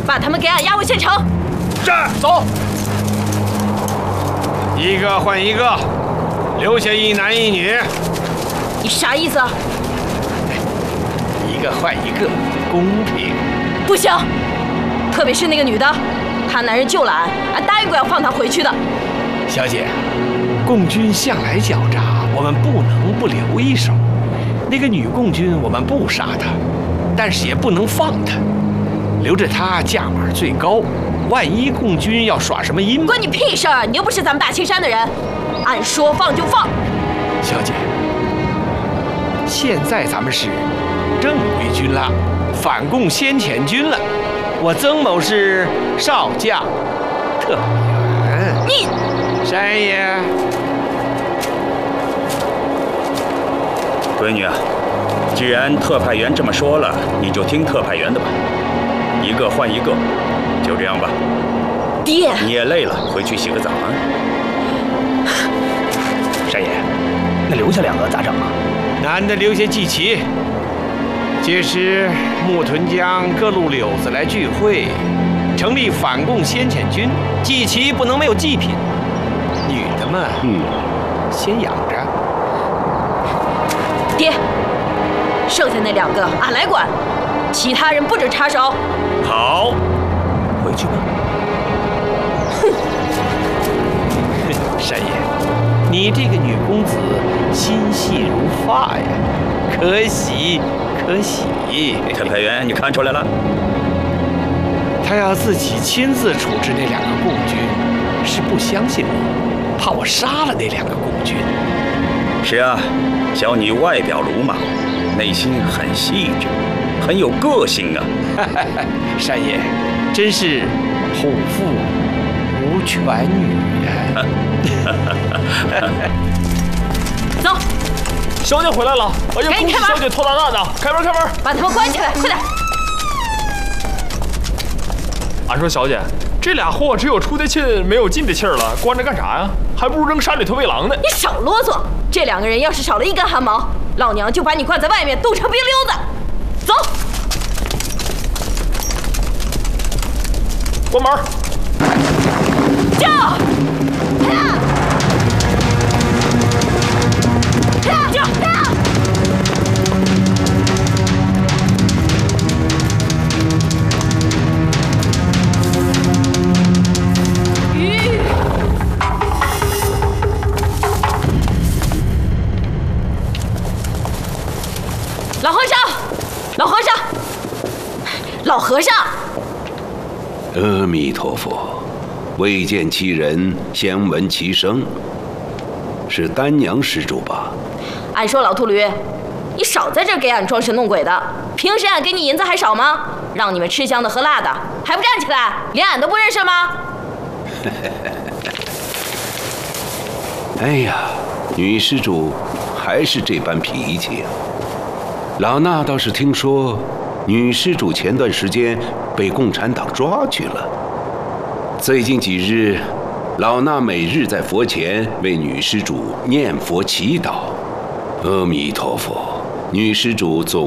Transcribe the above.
把他们给俺押回县城。 是，走。一个换一个，留下一男一女。 你啥意思啊？ 一个换一个，公平。 不行，特别是那个女的，她男人救了俺，俺答应过要放她回去的。 小姐，共军向来狡诈，我们不能不留一手。那个女共军我们不杀她，但是也不能放她，留着她价码最高。万一共军要耍什么阴谋， 关你屁事儿！你又不是咱们大青山的人，按说放就放。 小姐，现在咱们是正规军了，反共先遣军了。我曾某是少将特派员。 你， 山爷， 闺女啊，既然特派员这么说了，你就听特派员的吧，一个换一个，就这样吧。 爹， 你也累了，回去洗个澡啊。 山爷，那留下2个咋整啊？ 男的留下祭旗。届时木屯江各路柳子来聚会，成立反共先遣军，祭旗不能没有祭品。女的嘛，先养着。 爹，剩下那2个俺来管，其他人不准插手。 好，回去吧。 山爷，你这个女公子心细如发呀，可喜可喜。 特派员，你看出来了？ 他要自己亲自处置那2个共军，是不相信我，怕我杀了那2个共军。 是啊，小女外表鲁莽，内心很细致，很有个性啊。 山爷，真是虎父无犬女啊！ 走， 小姐回来了！哎呀，恭喜小姐脱大难呐！开门，开门！ 把他们关起来，快点！ 俺说小姐，这俩货只有出的气没有进的气儿了，关着干啥呀？还不如扔山里头喂狼呢！ 你少啰嗦！这2个人要是少了一根汗毛，老娘就把你关在外面冻成冰溜子！走！ 关门！ 叫！老和尚，老和尚，老和尚！ 阿弥陀佛，未见其人，先闻其声。是丹娘施主吧？ 俺说老秃驴，你少在这儿给俺装神弄鬼的！平时俺给你银子还少吗？让你们吃香的喝辣的，还不站起来？连俺都不认识吗？ 哎呀，女施主还是这般脾气啊！老衲倒是听说，女施主前段时间被共产党抓去了。最近几日，老衲每日在佛前为女施主念佛祈祷，阿弥陀佛，女施主总